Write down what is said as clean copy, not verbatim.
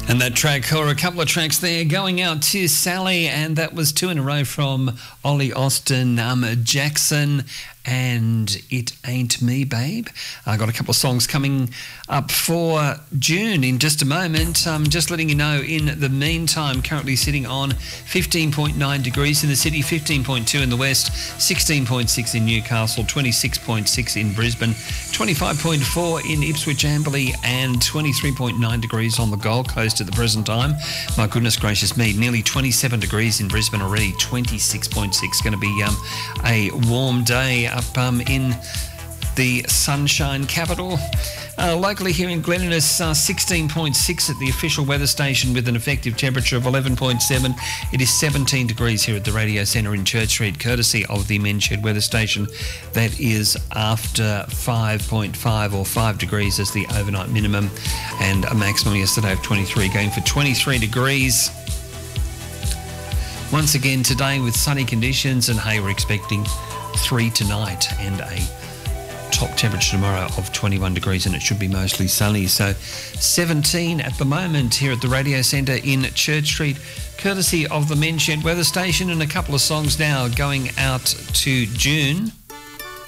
And that track, or a couple of tracks there, going out to Sally, and that was two in a row from Ollie Austin, Jackson, and It Ain't Me, Babe. I got a couple of songs coming up for June in just a moment. Just letting you know, in the meantime, currently sitting on 15.9 degrees in the city, 15.2 in the west, 16.6 in Newcastle, 26.6 in Brisbane, 25.4 in Ipswich, Amberley, and 23.9 degrees on the Gold Coast at the present time. My goodness gracious me, nearly 27 degrees in Brisbane already, 26.6. Going to be a warm day up in the Sunshine Capital. Locally here in Glen Innes, 16.6 at the official weather station with an effective temperature of 11.7. It is 17 degrees here at the Radio Centre in Church Street, courtesy of the Men's Shed weather station. That is after 5.5 or 5 degrees as the overnight minimum, and a maximum yesterday of 23, going for 23 degrees. Once again today with sunny conditions, and hey, we're expecting 3 tonight and a top temperature tomorrow of 21 degrees, and it should be mostly sunny. So 17 at the moment here at the Radio Centre in Church Street, courtesy of the Men's Shed weather station, and a couple of songs now going out to June.